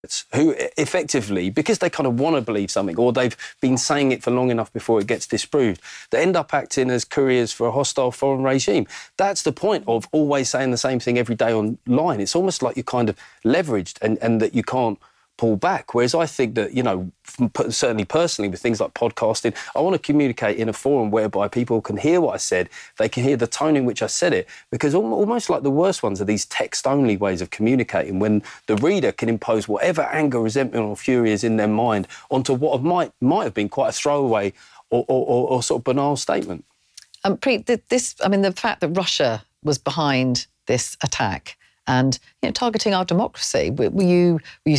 who effectively, because they kind of want to believe something, or they've been saying it for long enough before it gets disproved, they end up acting as couriers for a hostile foreign regime. That's the point of always saying the same thing every day online. It's almost like you're kind of leveraged and that you can't pull back. Whereas I think that, certainly personally with things like podcasting, I want to communicate in a forum whereby people can hear what I said, they can hear the tone in which I said it, because almost like the worst ones are these text-only ways of communicating, when the reader can impose whatever anger, resentment or fury is in their mind onto what might have been quite a throwaway or sort of banal statement. Preet, the fact that Russia was behind this attack and targeting our democracy, were you